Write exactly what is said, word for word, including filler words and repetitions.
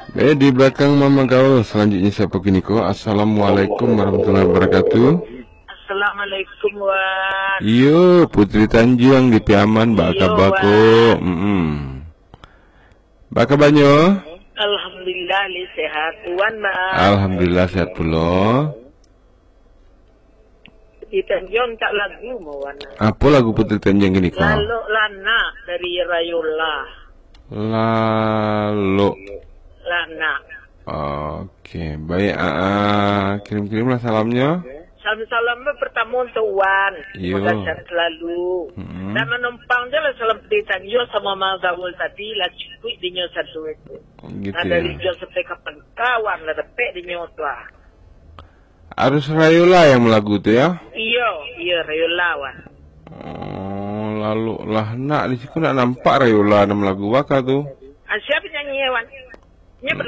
Eh, di belakang Mama Gaul, selanjutnya siapa kini ko? Assalamualaikum warahmatullahi wabarakatuh. Assalamualaikum Wan. Iyo, Putri Tanjung di Piaman, baka Iyo, bako. Mm -mm. Baka banyo? Alhamdulillah li sehat Wan ma. Alhamdulillah sehat pula. Putri Tanjung tak lagu mo Wan. Apa lagu Putri Tanjung kini ko? Lalu Lana dari Rayola. Lalu. Lana. Oke, baik. Uh, kirim-kirimlah salamnya. Salam-salam pertama untuk Wan. Iyo. Semoga sehat selalu. Mm-hmm. Dan menumpang dia lah salam Putri Tanjung sama Mama Gaul tadi lah cukup di nyo satu itu. Oh, gitu Nah ya. dari jauh sampai kapan kawan lah tepek di nyo tu ah. Harus Rayola yang melagu tu ya? Iyo, iyo Rayola Wan. Oh, lalu lah nak di situ nak nampak Rayola nama lagu waka tu. Ah, siapa nyanyi Wan? Nya